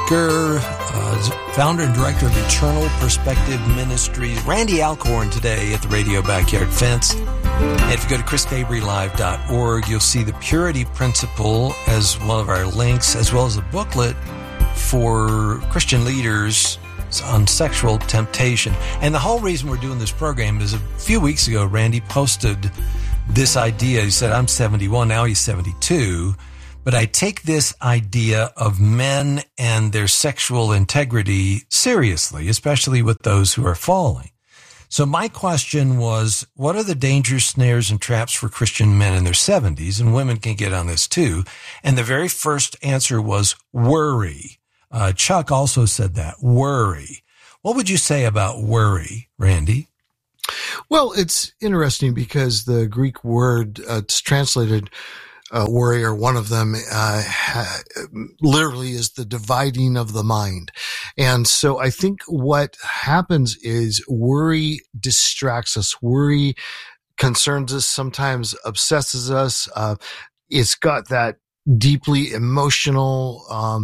speaker, founder and director of Eternal Perspective Ministries. Randy Alcorn today at the Radio Backyard Fence. And if you go to chrisfabrylive.org, you'll see the Purity Principle as one of our links, as well as a booklet for Christian leaders on sexual temptation. And the whole reason we're doing this program is a few weeks ago, Randy posted this idea. He said, I'm 71, now he's 72. But I take this idea of men and their sexual integrity seriously, especially with those who are falling. So my question was, what are the dangers, snares, and traps for Christian men in their 70s? And women can get on this too. And the very first answer was worry. Chuck also said that, worry. What would you say about worry, Randy? Well, it's interesting because the Greek word it's translated worry, or one of them, literally is the dividing of the mind. And so I think what happens is worry distracts us. Worry concerns us, sometimes obsesses us. It's got that deeply emotional,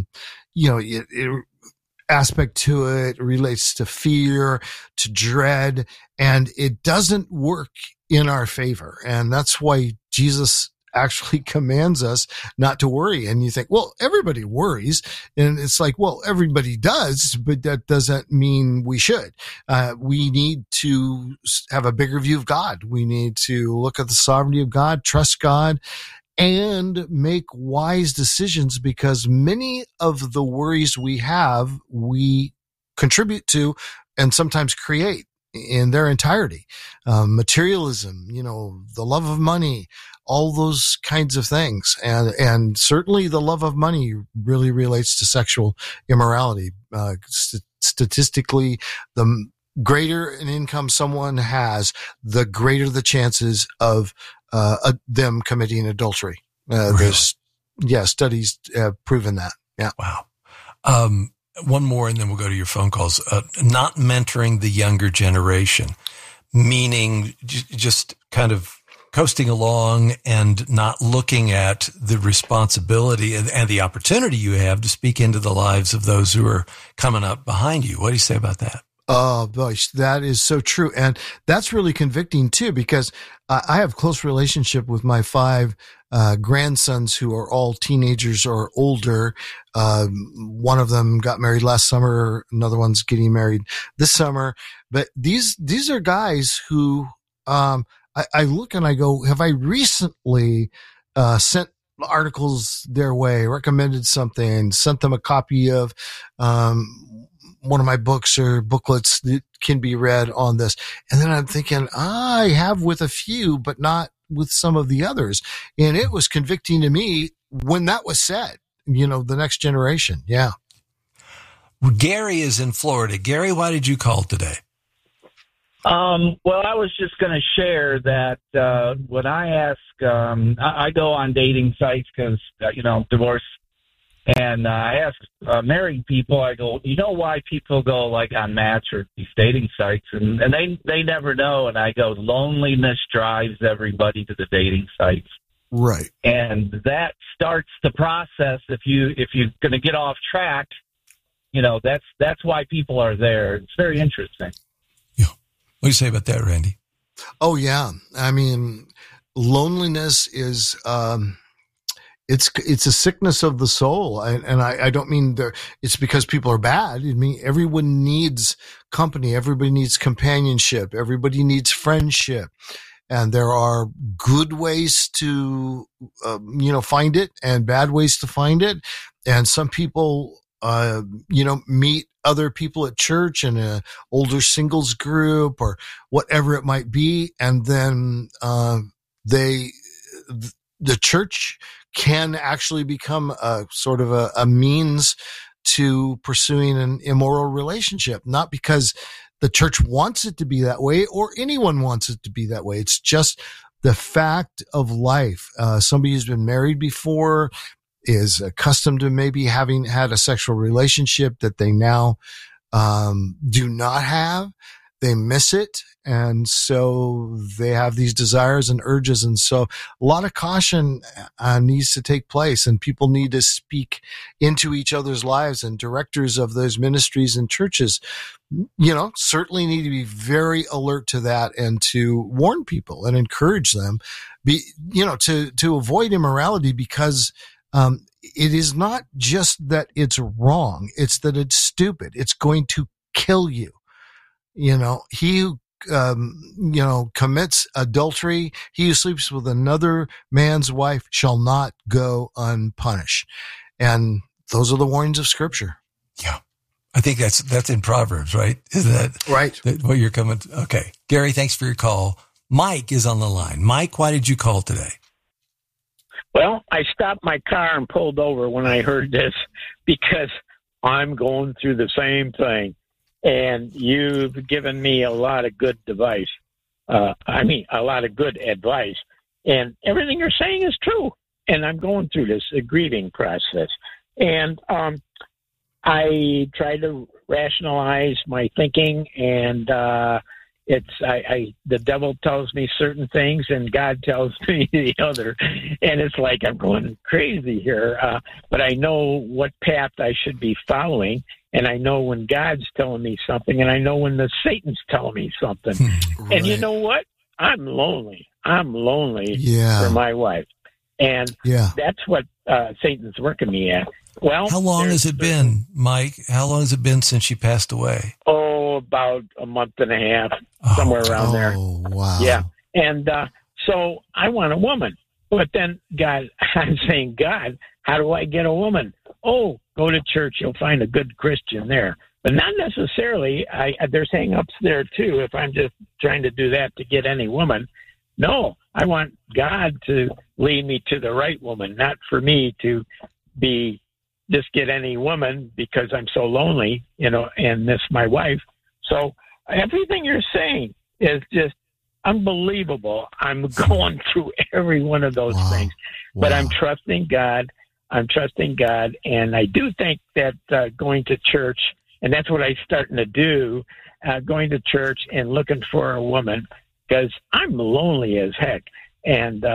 aspect to it. It relates to fear, to dread, and it doesn't work in our favor. And that's why Jesus actually commands us not to worry. And you think, well, everybody worries. And it's like, well, everybody does, but that doesn't mean we should. We need to have a bigger view of God. We need to look at the sovereignty of God, trust God, and make wise decisions, because many of the worries we have, we contribute to and sometimes create in their entirety. Materialism, the love of money, all those kinds of things. And certainly the love of money really relates to sexual immorality. Statistically, the greater an income someone has, the greater the chances of them committing adultery. Really? Studies have proven that. Yeah. Wow. One more, and then we'll go to your phone calls. Not mentoring the younger generation, meaning just kind of coasting along and not looking at the responsibility and the opportunity you have to speak into the lives of those who are coming up behind you. What do you say about that? Oh, gosh, that is so true. And that's really convicting too, because I have close relationship with my 5 grandsons who are all teenagers or older. One of them got married last summer. Another one's getting married this summer. But these are guys who, I look and I go, have I recently, sent articles their way, recommended something, sent them a copy of, one of my books or booklets that can be read on this. And then I'm thinking, I have with a few, but not with some of the others. And it was convicting to me when that was said, the next generation. Yeah. Gary is in Florida. Gary, why did you call today? Well, I was just going to share that when I ask, I go on dating sites because, divorce. And I ask married people, I go, why people go like on Match or these dating sites? And they never know. And I go, loneliness drives everybody to the dating sites. Right. And that starts the process. If you're going to get off track, that's why people are there. It's very interesting. Yeah. What do you say about that, Randy? Oh, yeah. I mean, loneliness is, it's a sickness of the soul. And I don't mean it's because people are bad. I mean, everyone needs company. Everybody needs companionship. Everybody needs friendship. And there are good ways to, find it and bad ways to find it. And some people, meet other people at church in a older singles group or whatever it might be. And then, the church can actually become a sort of a means to pursuing an immoral relationship, not because the church wants it to be that way or anyone wants it to be that way. It's just the fact of life. Somebody who's been married before is accustomed to maybe having had a sexual relationship that they now do not have. they miss it. And so they have these desires and urges. And so a lot of caution needs to take place, and people need to speak into each other's lives, and directors of those ministries and churches, certainly need to be very alert to that and to warn people and encourage them to avoid immorality, because it is not just that it's wrong. It's that it's stupid. It's going to kill you. He who commits adultery, he who sleeps with another man's wife shall not go unpunished. And those are the warnings of Scripture. Yeah. I think that's in Proverbs, right? Isn't that right? What you're coming to? Okay. Gary, thanks for your call. Mike is on the line. Mike, why did you call today? Well, I stopped my car and pulled over when I heard this, because I'm going through the same thing. And you've given me a lot of good advice. A lot of good advice. And everything you're saying is true. And I'm going through this grieving process. And I try to rationalize my thinking, and the devil tells me certain things and God tells me the other, and it's like I'm going crazy here. But I know what path I should be following, and I know when God's telling me something, and I know when Satan's telling me something. Right. And you know what? I'm lonely. Yeah. For my wife, and that's what Satan's working me at. Well, how long has it been, Mike? How long has it been since she passed away? Oh, about a month and a half, somewhere around there. Oh, wow. Yeah. And so I want a woman. But then I'm saying, God, how do I get a woman? Oh, go to church. You'll find a good Christian there. But not necessarily. There's hang-ups there, too, if I'm just trying to do that to get any woman. No, I want God to lead me to the right woman, not for me to just get any woman because I'm so lonely, and miss my wife. So everything you're saying is just unbelievable. I'm going through every one of those things, but I'm trusting God. And I do think that going to church, and that's what I'm starting to do, going to church and looking for a woman, because I'm lonely as heck. And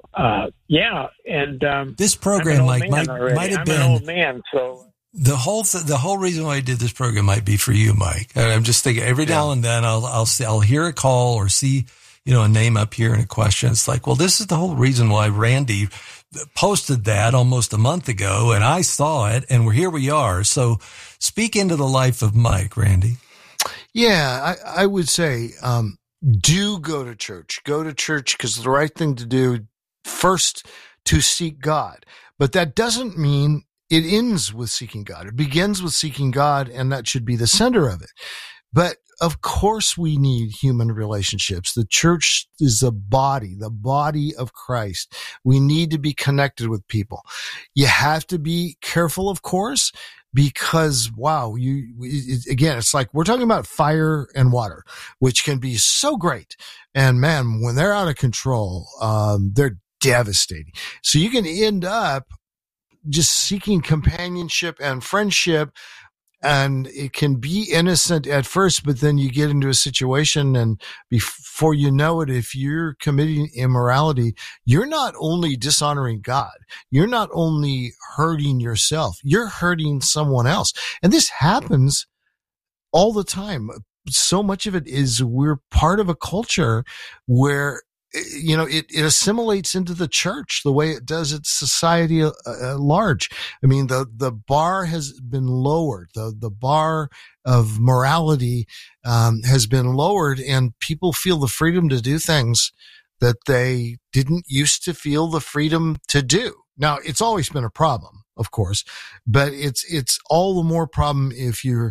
this program, Mike, might have been an old man, so the whole reason why I did this program might be for you, Mike. I'm just thinking every now and then I'll hear a call or see a name up here and a question. It's like, well, this is the whole reason why Randy posted that almost a month ago, and I saw it, and here we are. So speak into the life of Mike, Randy. Yeah, I would say do go to church. Go to church because it's the right thing to do. First, to seek God. But that doesn't mean it ends with seeking God. It begins with seeking God, and that should be the center of it. But of course we need human relationships. The church is the body of Christ. We need to be connected with people. You have to be careful, of course, because again, it's like we're talking about fire and water, which can be so great. And man, when they're out of control, they're devastating. So you can end up just seeking companionship and friendship, and it can be innocent at first, but then you get into a situation, and before you know it, if you're committing immorality, you're not only dishonoring God, you're not only hurting yourself, you're hurting someone else. And this happens all the time. So much of it is we're part of a culture where it assimilates into the church the way it does its society at large. I mean, the bar has been lowered. The bar of morality has been lowered, and people feel the freedom to do things that they didn't used to feel the freedom to do. Now, it's always been a problem, of course, but it's all the more problem if you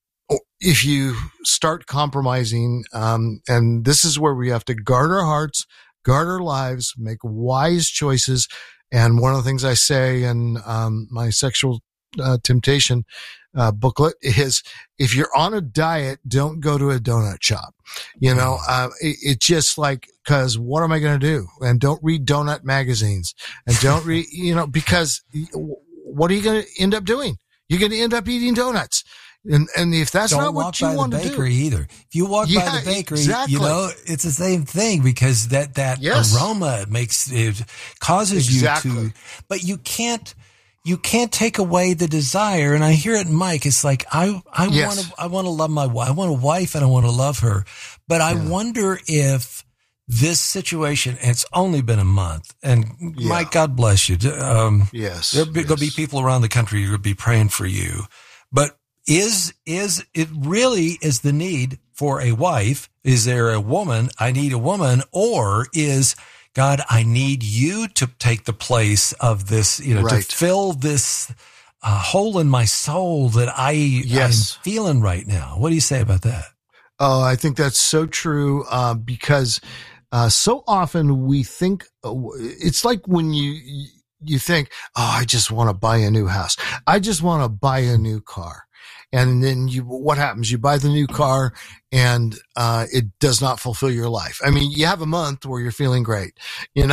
start compromising, and this is where we have to guard our hearts, guard our lives, make wise choices. And one of the things I say in my sexual temptation booklet is, if you're on a diet, don't go to a donut shop. It's just like, because what am I going to do? And don't read donut magazines, and don't read, because what are you going to end up doing? You're going to end up eating donuts. And if that's Don't not walk what you by want the to do, bakery either. If you walk by the bakery, exactly. it's the same thing, because that Yes. aroma causes Exactly. you to, but you can't take away the desire. And I hear it in Mike. It's like, I Yes. want to love my wife. I want a wife and I want to love her. But I wonder if this situation, it's only been a month, and Mike, God bless you. Yes. There'll be people around the country who will be praying for you. But is it really is the need for a wife? Is there a woman? I need a woman, or is God, I need you to take the place of this, to fill this hole in my soul that I'm feeling right now. What do you say about that? Oh, I think that's so true, because so often we think it's like when you think, oh, I just want to buy a new house. I just want to buy a new car. And then what happens? You buy the new car and, it does not fulfill your life. I mean, you have a month where you're feeling great, and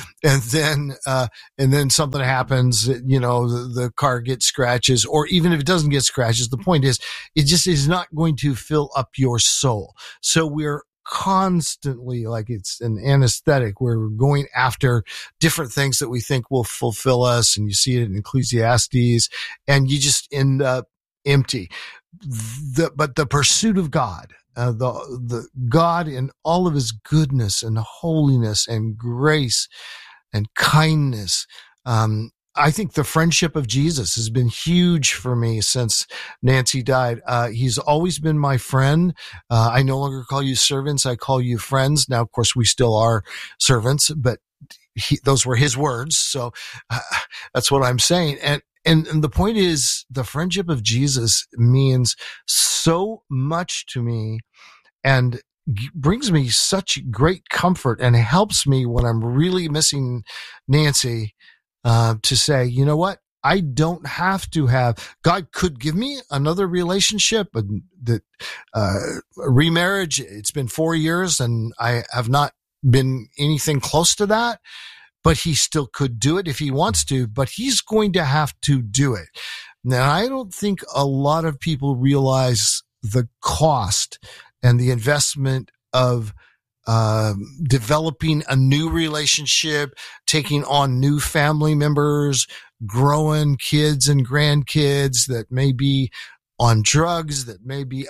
then something happens, the car gets scratches, or even if it doesn't get scratches, the point is it just is not going to fill up your soul. So we're constantly, like it's an anesthetic, we're going after different things that we think will fulfill us. And you see it in Ecclesiastes, and you just end up empty. But the pursuit of God, the God in all of his goodness and holiness and grace and kindness, I think the friendship of Jesus has been huge for me since Nancy died. He's always been my friend. I no longer call you servants. I call you friends. Now, of course, we still are servants, but those were his words. So that's what I'm saying. And the point is, the friendship of Jesus means so much to me and brings me such great comfort, and helps me when I'm really missing Nancy, to say, you know what? I don't have to have, God could give me another relationship, that remarriage. It's been 4 years and I have not been anything close to that. But he still could do it if he wants to, but he's going to have to do it. Now, I don't think a lot of people realize the cost and the investment of developing a new relationship, taking on new family members, growing kids and grandkids that may be on drugs, there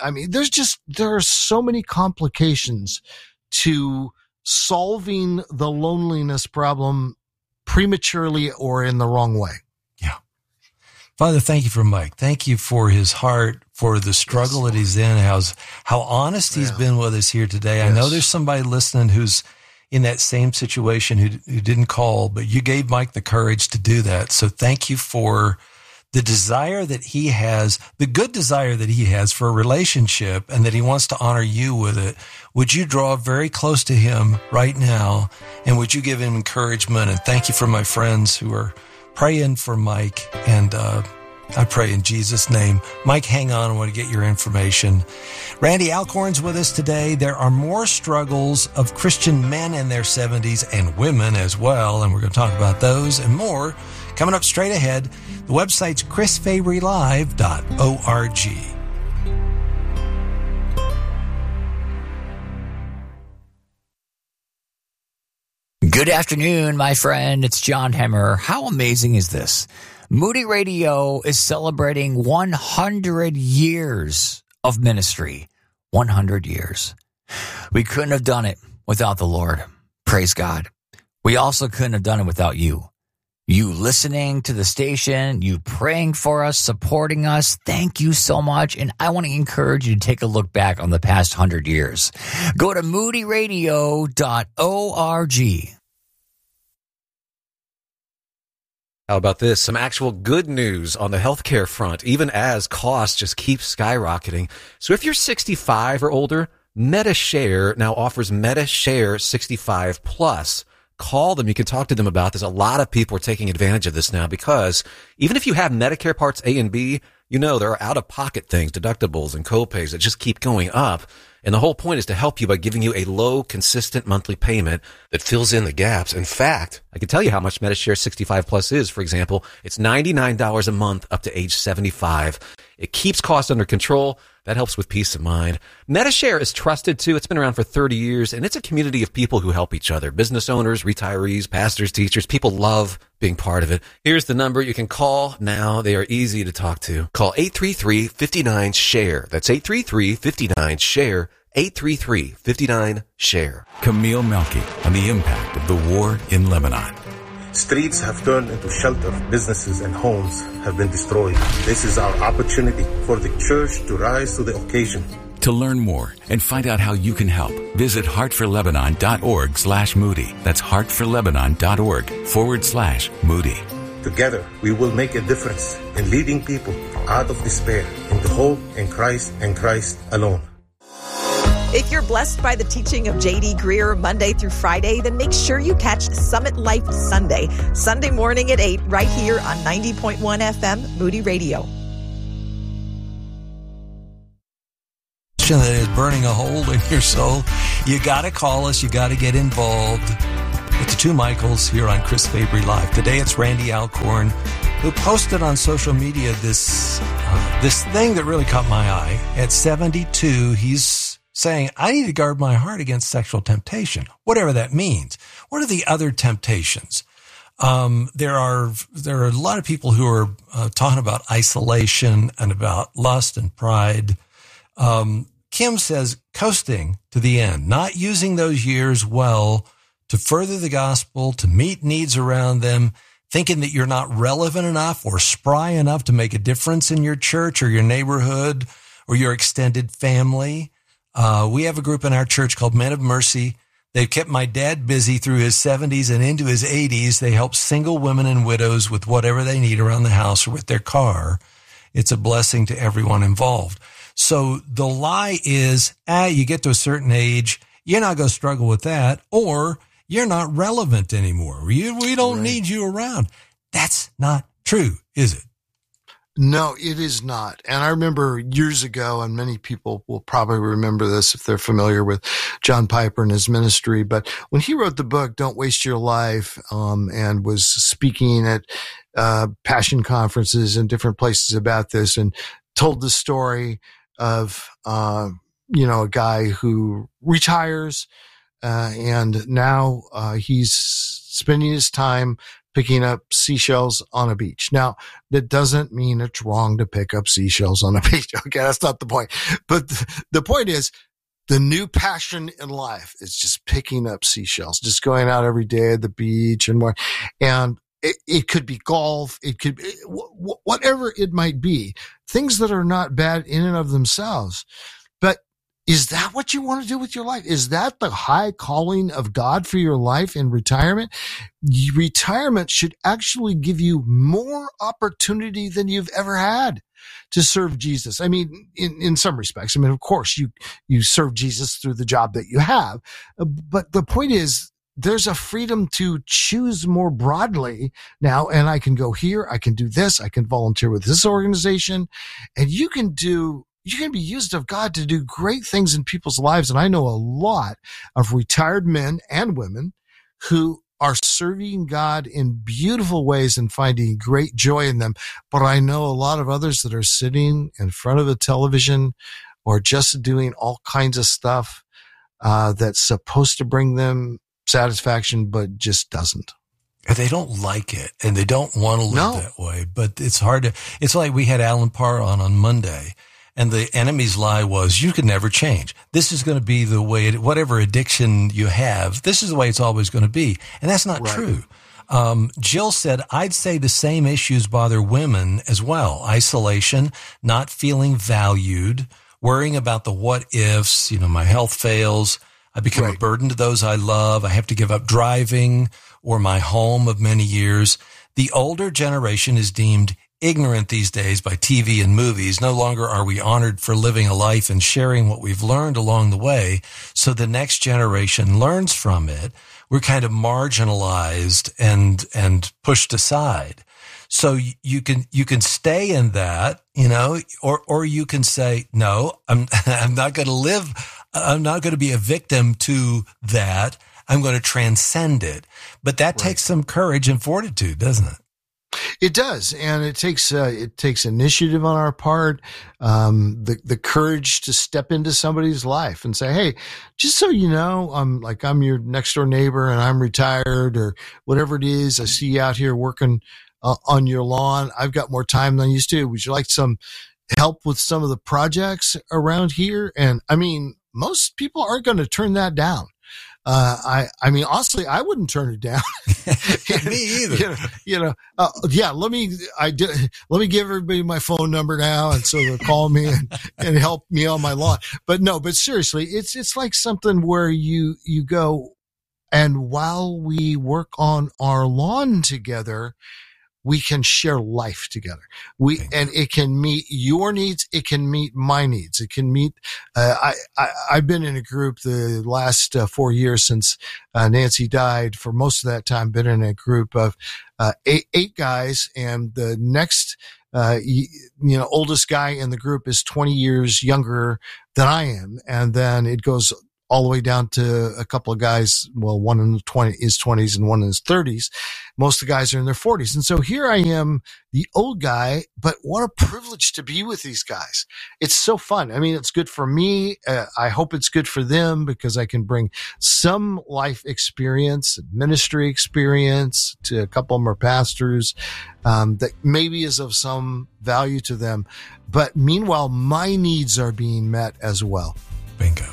are so many complications to solving the loneliness problem prematurely or in the wrong way. Yeah. Father, thank you for Mike. Thank you for his heart, for the struggle that he's in, how honest he's been with us here today. Yes. I know there's somebody listening who's in that same situation who didn't call, but you gave Mike the courage to do that. So thank you for the desire that he has, the good desire that he has for a relationship, and that he wants to honor you with it. Would you draw very close to him right now, and would you give him encouragement? And thank you for my friends who are praying for Mike, and I pray in Jesus' name. Mike, hang on. I want to get your information. Randy Alcorn's with us today. There are more struggles of Christian men in their 70s and women as well, and we're going to talk about those and more coming up straight ahead. The website's chrisfabrylive.org. Good afternoon, my friend. It's John Hemmer. How amazing is this? Moody Radio is celebrating 100 years of ministry. 100 years. We couldn't have done it without the Lord. Praise God. We also couldn't have done it without you. You listening to the station, you praying for us, supporting us. Thank you so much. And I want to encourage you to take a look back on the past 100 years. Go to moodyradio.org. How about this? Some actual good news on the healthcare front, even as costs just keep skyrocketing. So if you're 65 or older, MediShare now offers MediShare 65 Plus. Call them. You can talk to them about this. A lot of people are taking advantage of this now because even if you have Medicare Parts A and B, there are out-of-pocket things, deductibles and copays that just keep going up. And the whole point is to help you by giving you a low, consistent monthly payment that fills in the gaps. In fact, I can tell you how much Medi-Share 65 Plus is. For example, it's $99 a month up to age 75. It keeps costs under control. That helps with peace of mind. Medi-Share is trusted too. It's been around for 30 years, and it's a community of people who help each other. Business owners, retirees, pastors, teachers. People love being part of it. Here's the number you can call now. They are easy to talk to. Call 833-59-SHARE. That's 833-59-SHARE. 833-59-SHARE. Camille Melky on the impact of the war in Lebanon. Streets have turned into shelter. Businesses and homes have been destroyed. This is our opportunity for the church to rise to the occasion. To learn more and find out how you can help, visit heartforlebanon.org/Moody. That's heartforlebanon.org/Moody. Together, we will make a difference in leading people out of despair into hope in Christ and Christ alone. If you're blessed by the teaching of J.D. Greer Monday through Friday, then make sure you catch Summit Life Sunday morning at 8, right here on 90.1 FM, Moody Radio. That is burning a hole in your soul. You got to call us. You got to get involved. With the two Michaels here on Chris Fabry Live. Today it's Randy Alcorn, who posted on social media this thing that really caught my eye. At 72, he's saying, I need to guard my heart against sexual temptation, whatever that means. What are the other temptations? There are a lot of people who are talking about isolation and about lust and pride. Kim says, coasting to the end, not using those years well to further the gospel, to meet needs around them, thinking that you're not relevant enough or spry enough to make a difference in your church or your neighborhood or your extended family. We have a group in our church called Men of Mercy. They've kept my dad busy through his 70s and into his 80s. They help single women and widows with whatever they need around the house or with their car. It's a blessing to everyone involved. So the lie is, you get to a certain age, you're not going to struggle with that, or you're not relevant anymore. We don't need you around. That's not true, is it? No, it is not. And I remember years ago, and many people will probably remember this if they're familiar with John Piper and his ministry, but when he wrote the book, Don't Waste Your Life, and was speaking at passion conferences and different places about this, and told the story of, a guy who retires, and now he's spending his time picking up seashells on a beach. Now, that doesn't mean it's wrong to pick up seashells on a beach. Okay, that's not the point. But the point is, the new passion in life is just picking up seashells, just going out every day at the beach and more. And it could be golf. It could be whatever it might be, things that are not bad in and of themselves. But is that what you want to do with your life? Is that the high calling of God for your life in retirement? Retirement should actually give you more opportunity than you've ever had to serve Jesus. I mean, in some respects, of course, you serve Jesus through the job that you have. But the point is, there's a freedom to choose more broadly now. And I can go here. I can do this. I can volunteer with this organization. And you can be used of God to do great things in people's lives. And I know a lot of retired men and women who are serving God in beautiful ways and finding great joy in them. But I know a lot of others that are sitting in front of a television or just doing all kinds of stuff that's supposed to bring them satisfaction, but just doesn't. They don't like it and they don't want to live that way, but it's hard it's like we had Alan Parr on Monday. And the enemy's lie was, you can never change. This is going to be the way, whatever addiction you have, this is the way it's always going to be. And that's not true. Jill said, I'd say the same issues bother women as well. Isolation, not feeling valued, worrying about the what ifs, my health fails. I become a burden to those I love. I have to give up driving or my home of many years. The older generation is deemed ignorant these days by TV and movies. No longer are we honored for living a life and sharing what we've learned along the way. So the next generation learns from it. We're kind of marginalized and pushed aside. So you can stay in that, or you can say, no, I'm not going to live I'm not going to be a victim to that. I'm going to transcend it. But that takes some courage and fortitude, doesn't it? It does, and it takes initiative on our part, the courage to step into somebody's life and say, "Hey, just so you know, I'm your next door neighbor, and I'm retired, or whatever it is. I see you out here working on your lawn. I've got more time than I used to. Would you like some help with some of the projects around here?" And I mean, most people aren't going to turn that down. I mean, honestly, I wouldn't turn it down. Me either. Let me give everybody my phone number now, and so they'll call me and help me on my lawn. But seriously, it's like something where you go, and while we work on our lawn together, we can share life together. And it can meet your needs. It can meet my needs. It can meet, I've been in a group the last 4 years since Nancy died. For most of that time, been in a group of eight guys, and the next, oldest guy in the group is 20 years younger than I am. And then it goes all the way down to a couple of guys. Well, one in his 20s and one in his 30s. Most of the guys are in their 40s. And so here I am, the old guy, but what a privilege to be with these guys. It's so fun. I mean, it's good for me. I hope it's good for them, because I can bring some life experience, ministry experience to a couple of them are pastors, that maybe is of some value to them. But meanwhile, my needs are being met as well. Bingo.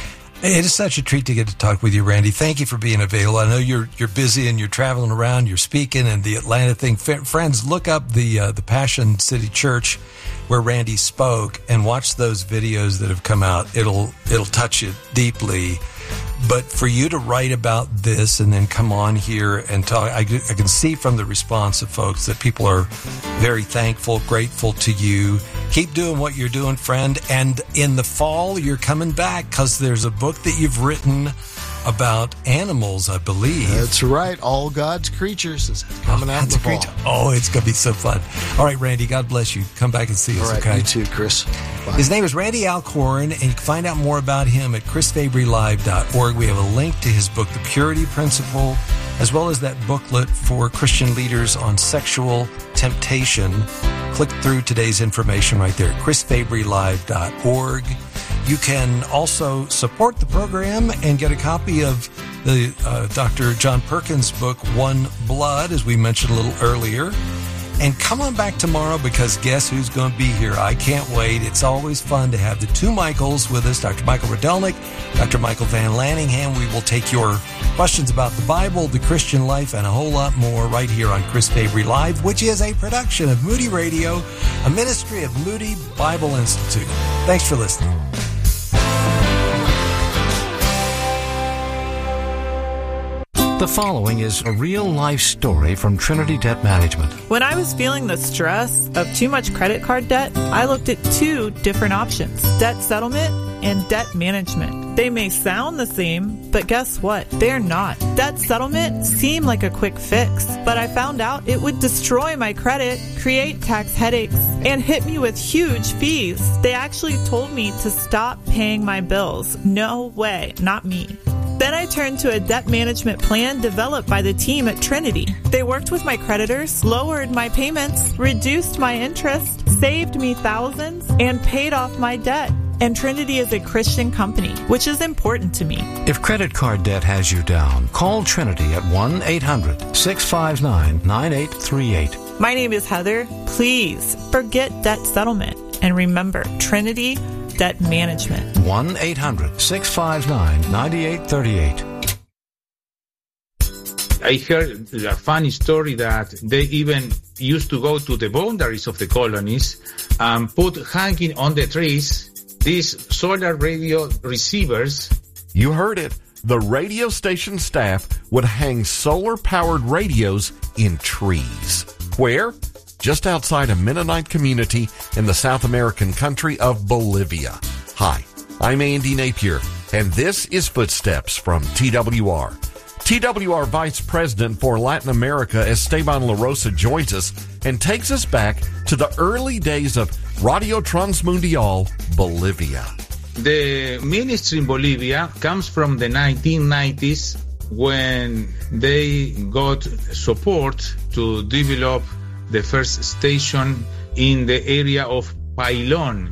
It is such a treat to get to talk with you, Randy. Thank you for being available. I know you're busy and you're traveling around, you're speaking, and the Atlanta thing. Friends, look up the Passion City Church where Randy spoke and watch those videos that have come out. It'll touch you deeply. But for you to write about this and then come on here and talk, I can see from the response of folks that people are very thankful, grateful to you. Keep doing what you're doing, friend. And in the fall, you're coming back because there's a book that you've written about animals, I believe. That's right. All God's Creatures is coming out in the fall. Oh, it's going to be so fun. All right, Randy, God bless you. Come back and see us, all right, okay? You too, Chris. Bye. His name is Randy Alcorn, and you can find out more about him at chrisfabrylive.org. We have a link to his book, The Purity Principle, as well as that booklet for Christian leaders on sexual temptation. Click through today's information right there at chrisfabrylive.org. You can also support the program and get a copy of the Dr. John Perkins book, One Blood, as we mentioned a little earlier. And come on back tomorrow, because guess who's going to be here? I can't wait. It's always fun to have the two Michaels with us, Dr. Michael Rydelnik, Dr. Michael Van Lanningham. We will take your questions about the Bible, the Christian life, and a whole lot more right here on Chris Fabry Live, which is a production of Moody Radio, a ministry of Moody Bible Institute. Thanks for listening. The following is a real-life story from Trinity Debt Management. When I was feeling the stress of too much credit card debt, I looked at two different options: debt settlement and debt management. They may sound the same, but guess what? They're not. Debt settlement seemed like a quick fix, but I found out it would destroy my credit, create tax headaches, and hit me with huge fees. They actually told me to stop paying my bills. No way, not me. Then I turned to a debt management plan developed by the team at Trinity. They worked with my creditors, lowered my payments, reduced my interest, saved me thousands, and paid off my debt. And Trinity is a Christian company, which is important to me. If credit card debt has you down, call Trinity at 1-800-659-9838. My name is Heather. Please forget debt settlement. And remember, Trinity Debt Management. 1-800-659-9838. I heard a funny story that they even used to go to the boundaries of the colonies and put hanging on the trees these solar radio receivers. You heard it. The radio station staff would hang solar-powered radios in trees. Where? Just outside a Mennonite community in the South American country of Bolivia. Hi, I'm Andy Napier, and this is Footsteps from TWR. TWR Vice President for Latin America, Esteban La Rosa, joins us and takes us back to the early days of Radio Transmundial, Bolivia. The ministry in Bolivia comes from the 1990s when they got support to develop the first station in the area of Pailon,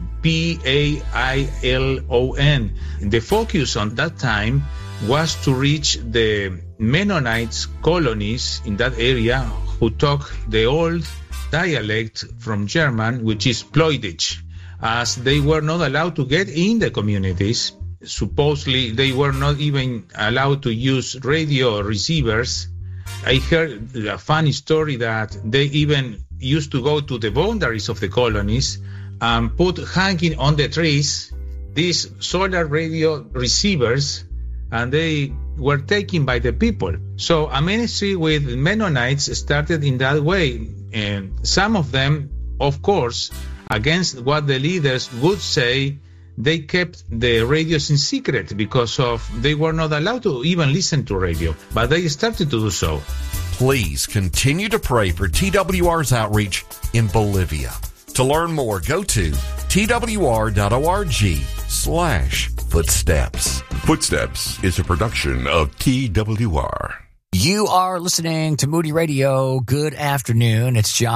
Pailon. The focus on that time was to reach the Mennonites colonies in that area who talk the old dialect from German, which is Ploidich, as they were not allowed to get in the communities. Supposedly, they were not even allowed to use radio receivers. I heard a funny story that they even used to go to the boundaries of the colonies and put hanging on the trees these solar radio receivers, and they were taken by the people. So a ministry with Mennonites started in that way. And some of them, of course, against what the leaders would say, they kept the radios in secret because they were not allowed to even listen to radio. But they started to do so. Please continue to pray for TWR's outreach in Bolivia. To learn more, go to twr.org/footsteps. Footsteps is a production of TWR. You are listening to Moody Radio. Good afternoon. It's John